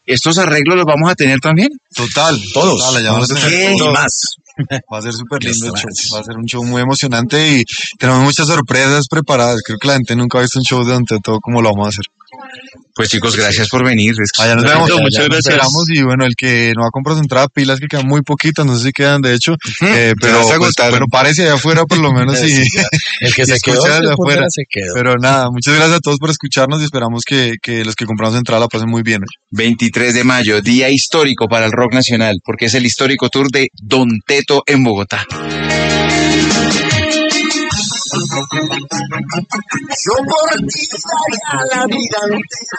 ¿estos arreglos los vamos a tener también? Total. Todos. Allá vamos a tener Y todo. más. Va a ser súper lindo el show. Va a ser un show muy emocionante y tenemos muchas sorpresas preparadas. Creo que la gente nunca ha visto un show de Don Teto como lo vamos a hacer. Pues chicos, gracias por venir. Allá nos vemos. Muchas Allá nos gracias. esperamos y bueno, el que no ha comprado su entrada, pilas que quedan muy poquitas, no sé si quedan de hecho, pero vas a pues, agotar. bueno, parece allá afuera por lo menos y El que y se quedó, escucha desde afuera. se quedó. Pero nada, muchas gracias a todos por escucharnos y esperamos que los que compramos entrada la pasen muy bien hoy. 23 de mayo, día histórico para el rock nacional, porque es el histórico tour de Don Teto en Bogotá. Yo por ti daría la vida entera.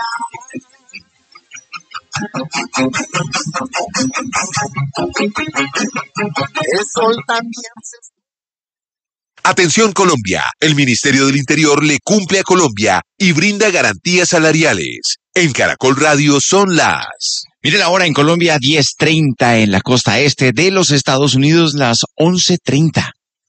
El sol también se... Atención Colombia, el Ministerio del Interior le cumple a Colombia y brinda garantías salariales. En Caracol Radio son las... Mire la hora en Colombia, 10:30 en la costa este de los Estados Unidos, las 11:30.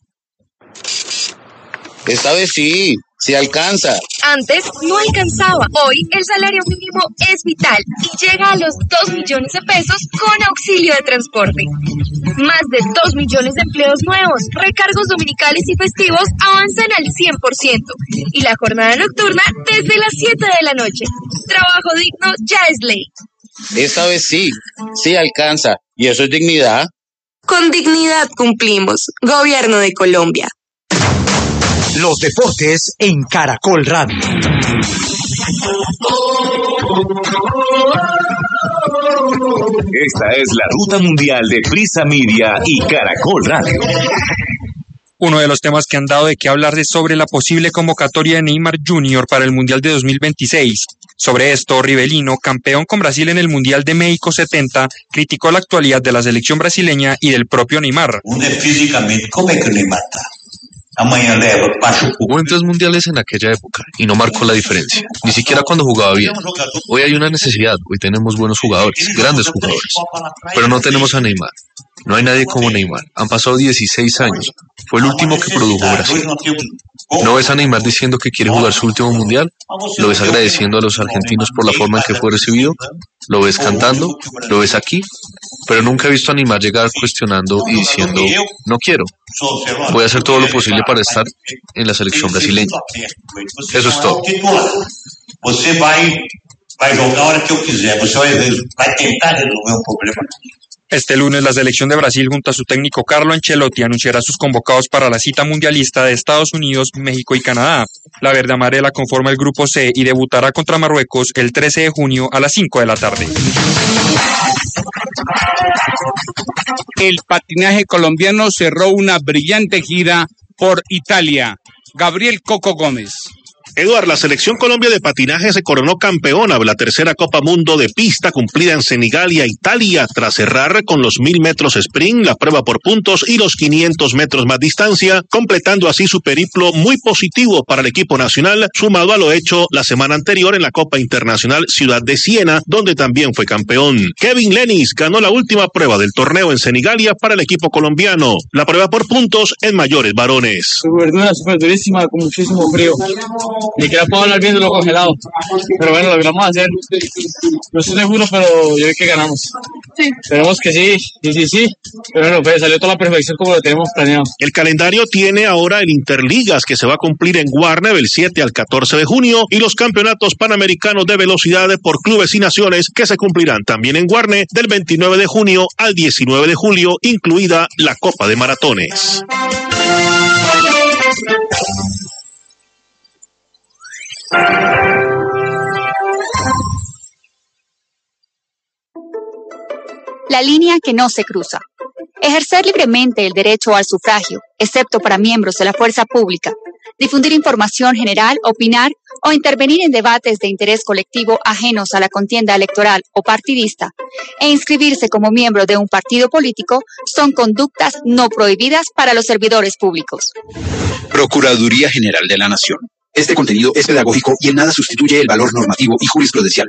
Esta vez sí alcanza. Antes no alcanzaba. Hoy el salario mínimo es vital y llega a los 2 millones de pesos con auxilio de transporte. Más de 2 millones de empleos nuevos, recargos dominicales y festivos avanzan al 100% y la jornada nocturna desde las 7 de la noche. Trabajo digno ya es ley. Esta vez sí alcanza. ¿Y eso es dignidad? Con dignidad cumplimos. Gobierno de Colombia. Los deportes en Caracol Radio. Esta es la ruta mundial de Prisa Media y Caracol Radio. Uno de los temas que han dado de qué hablar es sobre la posible convocatoria de Neymar Jr. para el Mundial de 2026. Sobre esto, Rivelino, campeón con Brasil en el Mundial de México 70, criticó la actualidad de la selección brasileña y del propio Neymar. Físicamente, ¿cómo es que Neymar está? Jugó en 3 mundiales en aquella época y no marcó la diferencia, ni siquiera cuando jugaba bien. Hoy hay una necesidad, hoy tenemos buenos jugadores, grandes jugadores, pero no tenemos a Neymar. No hay nadie como Neymar. Han pasado 16 años. Fue el último que produjo Brasil. ¿No ves a Neymar diciendo que quiere jugar su último mundial? ¿Lo ves agradeciendo a los argentinos por la forma en que fue recibido? ¿Lo ves cantando? ¿Lo ves aquí? Pero nunca he visto a Neymar llegar cuestionando y diciendo, no quiero. Voy a hacer todo lo posible para estar en la selección brasileña. Eso es todo. Você vai jogar a hora que eu quiser. Você vai tentar resolver um problema. Este lunes la selección de Brasil junto a su técnico Carlo Ancelotti anunciará sus convocados para la cita mundialista de Estados Unidos, México y Canadá. La verde amarela conforma el grupo C y debutará contra Marruecos el 13 de junio a las 5 de la tarde. El patinaje colombiano cerró una brillante gira por Italia. Gabriel Coco Gómez. Eduard, la selección Colombia de patinaje se coronó campeona de la tercera Copa Mundo de pista cumplida en Senigallia, Italia, tras cerrar con los 1000 metros sprint, la prueba por puntos y los 500 metros más distancia, completando así su periplo muy positivo para el equipo nacional, sumado a lo hecho la semana anterior en la Copa Internacional Ciudad de Siena, donde también fue campeón. Kevin Lenis ganó la última prueba del torneo en Senigallia para el equipo colombiano, la prueba por puntos en mayores varones. Súper dura, súper durísima, con muchísimo frío. Ni siquiera puedo hablar bien de lo congelado. Pero bueno, lo logramos hacer. No estoy seguro, pero yo creo que ganamos. Sí. Esperemos que sí. Pero bueno, pues salió toda la perfección como lo tenemos planeado. El calendario tiene ahora el Interligas, que se va a cumplir en Guarne del 7 al 14 de junio, y los campeonatos panamericanos de velocidad por clubes y naciones, que se cumplirán también en Guarne del 29 de junio al 19 de julio, incluida la Copa de Maratones. La línea que no se cruza. Ejercer libremente el derecho al sufragio, excepto para miembros de la fuerza pública. Difundir información general, opinar o intervenir en debates de interés colectivo ajenos a la contienda electoral o partidista e inscribirse como miembro de un partido político son conductas no prohibidas para los servidores públicos. Procuraduría General de la Nación. Este contenido es pedagógico y en nada sustituye el valor normativo y jurisprudencial.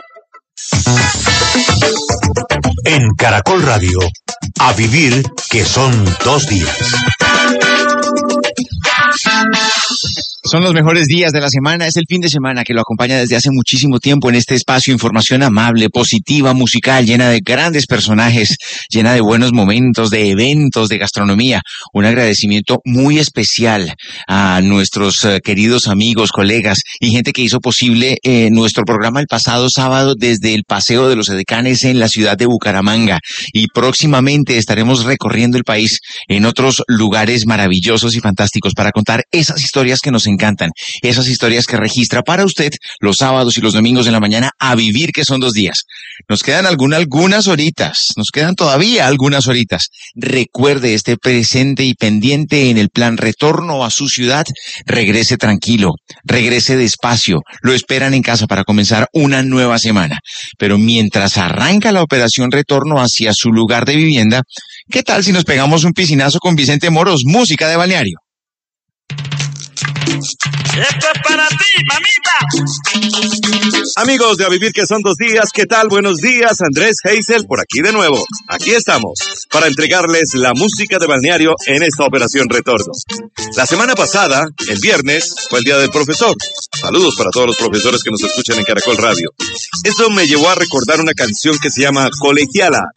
En Caracol Radio, a vivir que son 2 días. Son los mejores días de la semana, es el fin de semana que lo acompaña desde hace muchísimo tiempo en este espacio, información amable, positiva, musical, llena de grandes personajes, llena de buenos momentos, de eventos, de gastronomía. Un agradecimiento muy especial a nuestros queridos amigos, colegas y gente que hizo posible nuestro programa el pasado sábado desde el Paseo de los Edecanes en la ciudad de Bucaramanga. Y próximamente estaremos recorriendo el país en otros lugares maravillosos y fantásticos para contar esas historias que nos encantan, esas historias que registra para usted los sábados y los domingos en la mañana a vivir, que son 2 días. Nos quedan algunas horitas, nos quedan todavía algunas horitas. Recuerde, esté presente y pendiente en el plan retorno a su ciudad. Regrese tranquilo, regrese despacio, lo esperan en casa para comenzar una nueva semana. Pero mientras arranca la operación retorno hacia su lugar de vivienda, ¿qué tal si nos pegamos un piscinazo con Vicente Moros, música de balneario? Esto es para ti, mamita. Amigos de A Vivir, que son 2 días, ¿qué tal? Buenos días, Andrés Heisel por aquí de nuevo. Aquí estamos para entregarles la música de balneario en esta operación retorno. La semana pasada, el viernes, fue el Día del Profesor. Saludos para todos los profesores que nos escuchan en Caracol Radio. Esto me llevó a recordar una canción que se llama Colegiala,